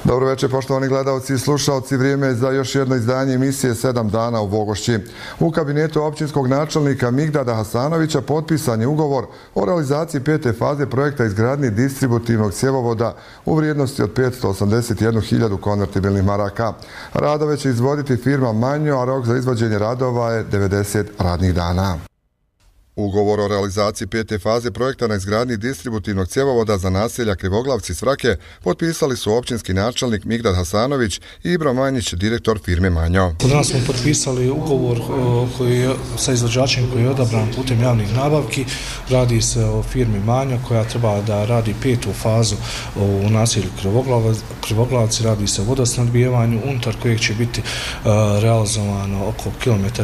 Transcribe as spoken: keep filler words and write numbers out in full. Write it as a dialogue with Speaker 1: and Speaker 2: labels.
Speaker 1: Dobro večer, poštovani gledalci i slušalci. Vrijeme je za još jedno izdanje emisije sedam dana u Vogošći. U kabinetu općinskog načelnika Migdada Hasanovića potpisan je ugovor o realizaciji pete faze projekta izgradnje distributivnog cjevovoda u vrijednosti od petsto osamdeset jednu hiljadu konvertibilnih maraka. Radove će izvoditi firma Manjo, a rok za izvođenje radova je devedeset radnih dana. Ugovor o realizaciji pete faze projekta na izgradnji distributivnog cjevovoda za naselja Krivoglavci i Svrake potpisali su općinski načelnik Migdad Hasanović i Ibro Manjić, direktor firme Manjo.
Speaker 2: Danas smo potpisali ugovor koji je, sa izvođačem koji je odabran putem javnih nabavki. Radi se o firmi Manjo koja treba da radi petu fazu u naselju Krivoglavci. Radi se o vodosnadbijevanju unutar kojeg će biti uh, realizovano oko kilometar